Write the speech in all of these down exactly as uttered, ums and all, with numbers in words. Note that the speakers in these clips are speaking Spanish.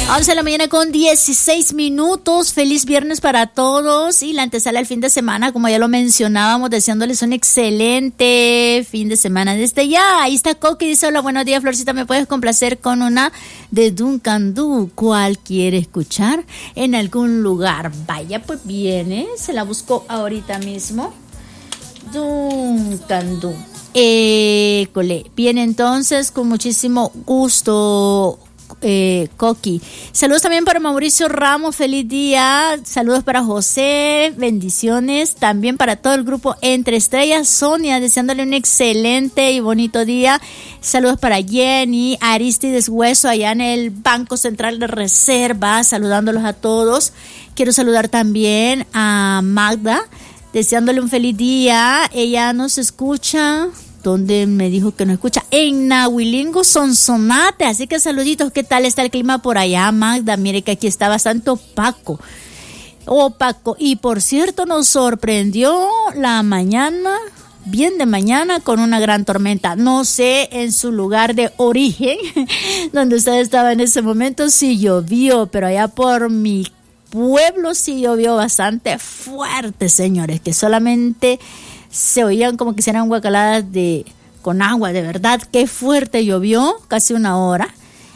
once de la mañana con dieciséis minutos. Feliz viernes para todos y la antesala al fin de semana, como ya lo mencionábamos, deseándoles un excelente fin de semana desde ya. Ahí está Coqui, dice: hola, buenos días, Florcita, ¿me puedes complacer con una de Duncan Du? ¿Cuál quiere escuchar? En algún lugar. Vaya, pues viene, se la busco ahorita mismo. Duncan Du. École. Viene entonces con muchísimo gusto. Eh, Coqui. Saludos también para Mauricio Ramos, feliz día. Saludos para José, bendiciones también para todo el grupo Entre Estrellas. Sonia, deseándole un excelente y bonito día. Saludos para Jenny, Aristides Hueso allá en el Banco Central de Reserva, saludándolos a todos. Quiero saludar también a Magda, deseándole un feliz día. Ella nos escucha, donde me dijo que no escucha, en Nahuilingo, Sonsonate. Así que saluditos. ¿Qué tal está el clima por allá, Magda? Mire que aquí está bastante opaco. Opaco. Y por cierto, nos sorprendió la mañana, bien de mañana, con una gran tormenta. No sé en su lugar de origen, donde usted estaba en ese momento, si llovió, pero allá por mi pueblo sí llovió bastante fuerte, señores, que solamente se oían como que si eran guacaladas de, con agua, de verdad, qué fuerte llovió, casi una hora,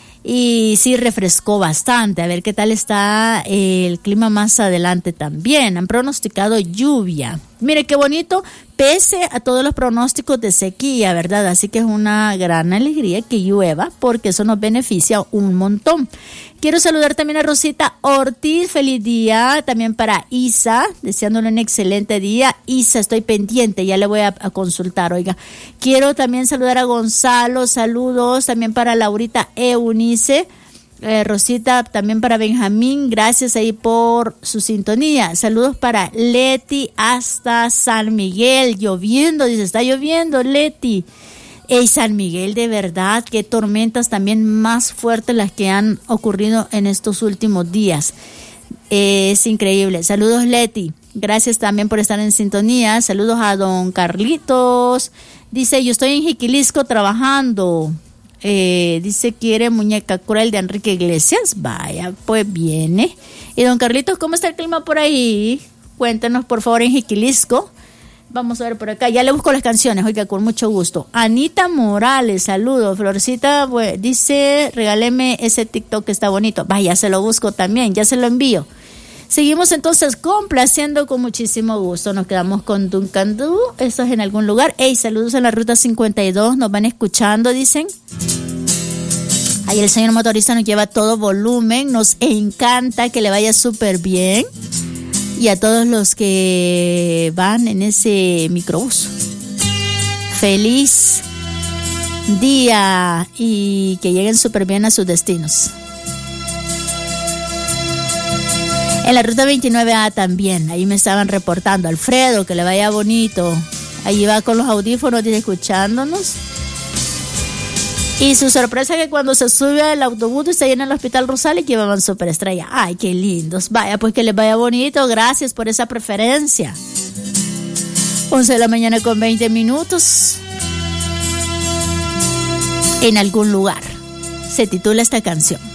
y sí refrescó bastante. A ver qué tal está el clima más adelante también. Han pronosticado lluvia. Mire qué bonito, pese a todos los pronósticos de sequía, ¿verdad? Así que es una gran alegría que llueva, porque eso nos beneficia un montón. Quiero saludar también a Rosita Ortiz, feliz día, también para Isa, deseándole un excelente día. Isa, estoy pendiente, ya le voy a, a consultar, oiga. Quiero también saludar a Gonzalo, saludos, también para Laurita Eunice. Eh, Rosita, también para Benjamín, gracias ahí por su sintonía. Saludos para Leti hasta San Miguel, lloviendo, dice, está lloviendo, Leti. Ey, San Miguel, de verdad, qué tormentas también más fuertes las que han ocurrido en estos últimos días. Eh, es increíble. Saludos, Leti. Gracias también por estar en sintonía. Saludos a don Carlitos. Dice, yo estoy en Jiquilisco trabajando. Eh, dice, quiere muñeca cruel de Enrique Iglesias. Vaya, pues viene. Y don Carlitos, ¿cómo está el clima por ahí? Cuéntenos, por favor, en Jiquilisco. Vamos a ver por acá, ya le busco las canciones, oiga, con mucho gusto. Anita Morales, saludos. Florcita, pues, dice, regáleme ese TikTok que está bonito. Vaya, se lo busco también, ya se lo envío. Seguimos entonces complaciendo con muchísimo gusto. Nos quedamos con Duncan Du, esto es en algún lugar. Hey, saludos en la ruta cincuenta y dos, nos van escuchando, dicen. Ahí el señor motorista nos lleva todo volumen, nos encanta que le vaya súper bien. Y a todos los que van en ese microbús, feliz día y que lleguen súper bien a sus destinos. En la ruta veintinueve A también, ahí me estaban reportando, Alfredo, que le vaya bonito. Ahí va con los audífonos y escuchándonos. Y su sorpresa es que cuando se sube al autobús y se llena el Hospital Rosales, llevaban Superestrella. Ay, qué lindos. Vaya, pues que les vaya bonito. Gracias por esa preferencia. once de la mañana con veinte minutos. En algún lugar. Se titula esta canción.